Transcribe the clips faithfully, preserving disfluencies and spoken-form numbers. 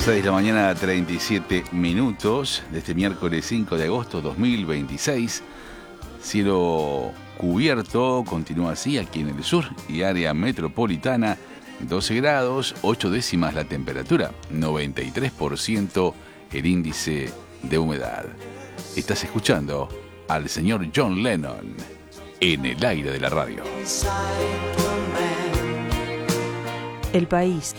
seis de la mañana, treinta y siete minutos de este miércoles cinco de agosto de dos mil veintiséis. Cielo cubierto, continúa así aquí en el sur y área metropolitana. doce grados, ocho décimas la temperatura, noventa y tres por ciento el índice de humedad. Estás escuchando al señor John Lennon en el aire de la radio. El país.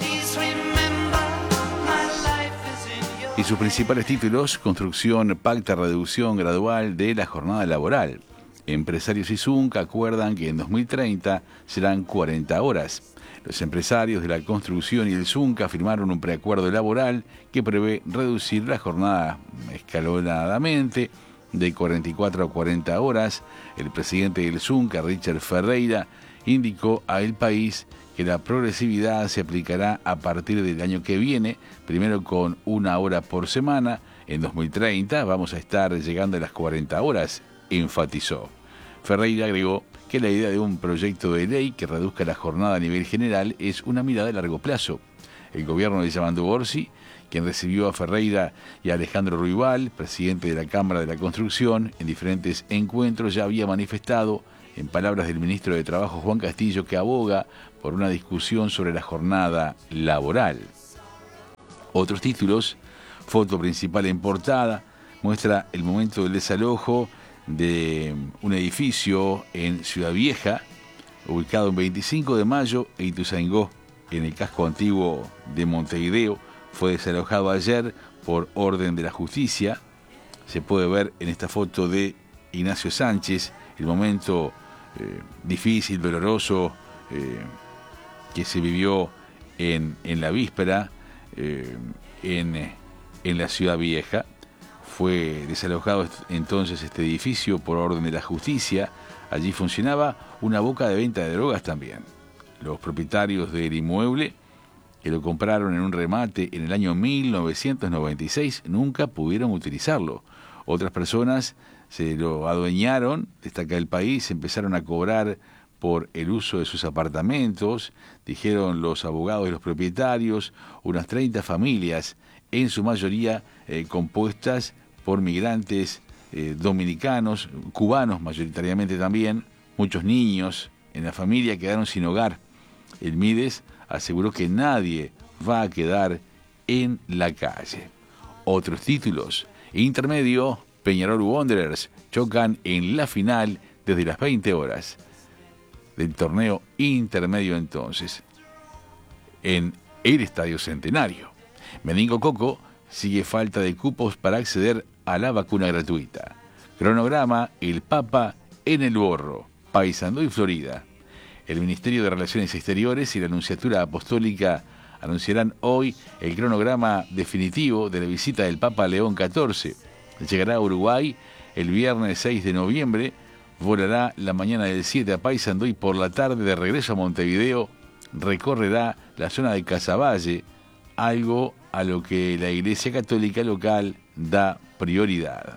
Y sus principales títulos: construcción pacta reducción gradual de la jornada laboral. Empresarios y Zunca acuerdan que en dos mil treinta serán cuarenta horas. Los empresarios de la construcción y el Zunca firmaron un preacuerdo laboral que prevé reducir la jornada escalonadamente de cuarenta y cuatro a cuarenta horas. El presidente del Zunca, Richard Ferreira, indicó a El País que la progresividad se aplicará a partir del año que viene, primero con una hora por semana. En dos mil treinta vamos a estar llegando a las cuarenta horas, enfatizó. Ferreira agregó que la idea de un proyecto de ley que reduzca la jornada a nivel general es una mirada a largo plazo. El gobierno de Yamandu Orsi, quien recibió a Ferreira y a Alejandro Ruibal, presidente de la Cámara de la Construcción, en diferentes encuentros, ya había manifestado, en palabras del ministro de Trabajo Juan Castillo, que aboga por una discusión sobre la jornada laboral. Otros títulos: foto principal en portada, muestra el momento del desalojo de un edificio en Ciudad Vieja, ubicado en veinticinco de mayo e Ituzaingó, en el casco antiguo de Montevideo. Fue desalojado ayer por orden de la justicia. Se puede ver en esta foto de Ignacio Sánchez el momento eh, difícil, doloroso, eh, que se vivió en, en la víspera eh, en, en la Ciudad Vieja. Fue desalojado entonces este edificio por orden de la justicia. Allí funcionaba una boca de venta de drogas también. Los propietarios del inmueble, que lo compraron en un remate en el año mil novecientos noventa y seis, nunca pudieron utilizarlo. Otras personas se lo adueñaron, destaca El País, empezaron a cobrar por el uso de sus apartamentos, dijeron los abogados de los propietarios, unas treinta familias, en su mayoría eh, compuestas por migrantes eh, dominicanos, cubanos mayoritariamente también. Muchos niños en la familia quedaron sin hogar. El Mides aseguró que nadie va a quedar en la calle. Otros títulos: intermedio, Peñarol Wanderers chocan en la final desde las veinte horas del torneo intermedio entonces, en el Estadio Centenario. Meningococo, sigue falta de cupos para acceder a la vacuna gratuita. Cronograma, el Papa en el borro, Paysandú y Florida. El Ministerio de Relaciones Exteriores y la Nunciatura Apostólica anunciarán hoy el cronograma definitivo de la visita del Papa León catorce. Llegará a Uruguay el viernes seis de noviembre, volará la mañana del siete a Paysandú y por la tarde, de regreso a Montevideo, recorrerá la zona de Casaballe, algo a lo que la Iglesia Católica local da prioridad.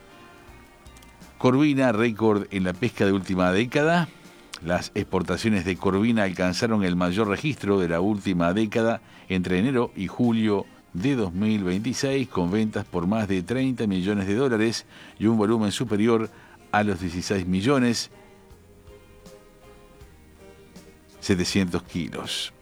Corvina, récord en la pesca de última década. Las exportaciones de corvina alcanzaron el mayor registro de la última década entre enero y julio de dos mil veintiséis, con ventas por más de treinta millones de dólares y un volumen superior a los dieciséis millones setecientos kilos.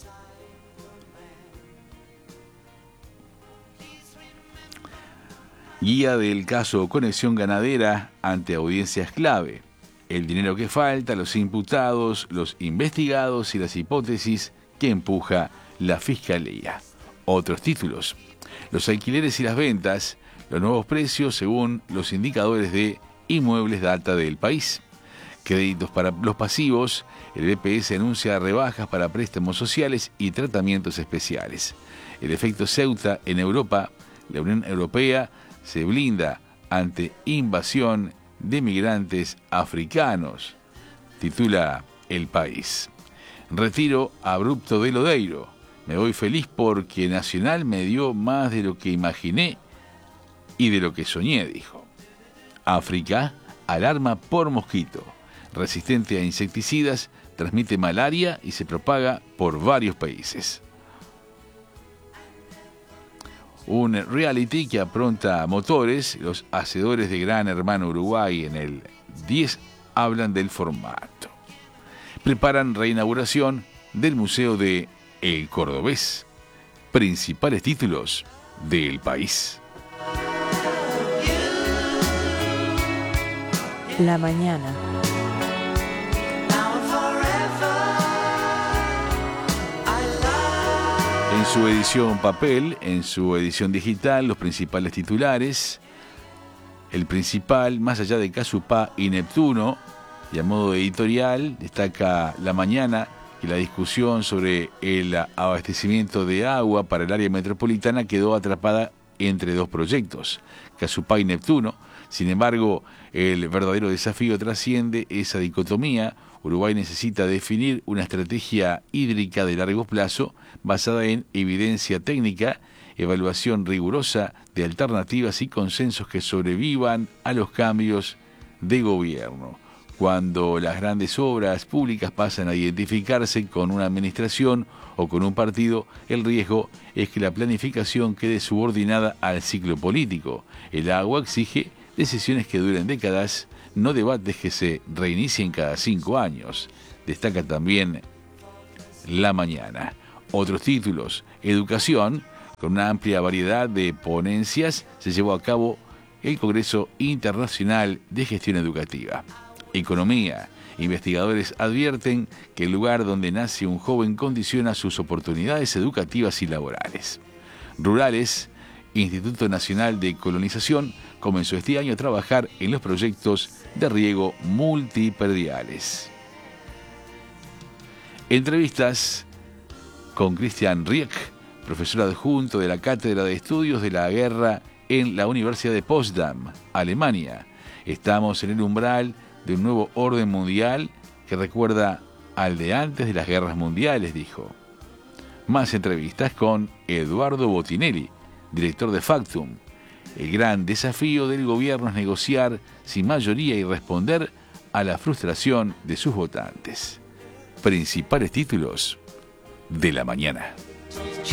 Guía del caso Conexión Ganadera ante audiencias clave. El dinero que falta, los imputados, los investigados y las hipótesis que empuja la Fiscalía. Otros títulos: los alquileres y las ventas, los nuevos precios según los indicadores de Inmuebles Data del País. Créditos para los pasivos, el B P S anuncia rebajas para préstamos sociales y tratamientos especiales. El efecto Ceuta en Europa, la Unión Europea se blinda ante invasión de migrantes africanos, titula El País. Retiro abrupto de Lodeiro. Me voy feliz porque Nacional me dio más de lo que imaginé y de lo que soñé, dijo. África, alarma por mosquito. Resistente a insecticidas, transmite malaria y se propaga por varios países. un reality que apronta motores. Los hacedores de Gran Hermano Uruguay en el diez hablan del formato. Preparan reinauguración del Museo de El Cordobés. Principales títulos del país. La mañana. En su edición papel, en su edición digital, los principales titulares. El principal, más allá de Casupá y Neptuno, y a modo editorial, destaca La Mañana que la discusión sobre el abastecimiento de agua para el área metropolitana quedó atrapada entre dos proyectos, Casupá y Neptuno. Sin embargo, el verdadero desafío trasciende esa dicotomía. Uruguay necesita definir una estrategia hídrica de largo plazo basada en evidencia técnica, evaluación rigurosa de alternativas y consensos que sobrevivan a los cambios de gobierno. Cuando las grandes obras públicas pasan a identificarse con una administración o con un partido, el riesgo es que la planificación quede subordinada al ciclo político. El agua exige decisiones que duren décadas, no debates que se reinicien cada cinco años. Destaca también La Mañana. Otros títulos: Educación, con una amplia variedad de ponencias, se llevó a cabo el Congreso Internacional de Gestión Educativa. Economía, investigadores advierten que el lugar donde nace un joven condiciona sus oportunidades educativas y laborales. Rurales, Instituto Nacional de Colonización comenzó este año a trabajar en los proyectos de riego multiprediales. Entrevistas con Christian Rieck, profesor adjunto de la Cátedra de Estudios de la Guerra en la Universidad de Potsdam, Alemania. Estamos en el umbral de un nuevo orden mundial que recuerda al de antes de las guerras mundiales, dijo. Más entrevistas con Eduardo Botinelli, director de Factum. El gran desafío del gobierno es negociar sin mayoría y responder a la frustración de sus votantes. Principales títulos de La Mañana.